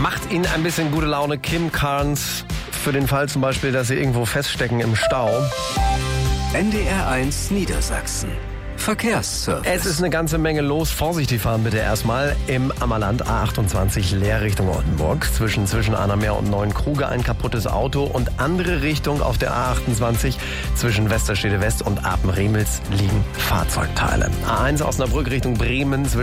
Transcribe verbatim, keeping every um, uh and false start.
Macht Ihnen ein bisschen gute Laune Kim Carnes für den Fall zum Beispiel, dass Sie irgendwo feststecken im Stau? N D R eins Niedersachsen. Verkehrsservice. Es ist eine ganze Menge los. Vorsichtig fahren bitte erstmal im Ammerland A achtundzwanzig leer Richtung Oldenburg. Zwischen, zwischen Annameer und Neuenkruge ein kaputtes Auto und andere Richtung auf der A achtundzwanzig zwischen Westerstede West und Apen-Remels liegen Fahrzeugteile. A eins Osnabrück Richtung Bremen zwischen